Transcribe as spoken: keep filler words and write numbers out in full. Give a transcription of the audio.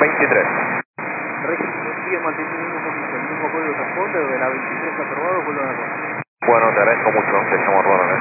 veintitrés. Registro, sigue manteniendo el mismo servicio, el mismo código de transporte de la veintitrés aprobado, vuelvan a hacer. Bueno, te agradezco mucho, que estamos rodando.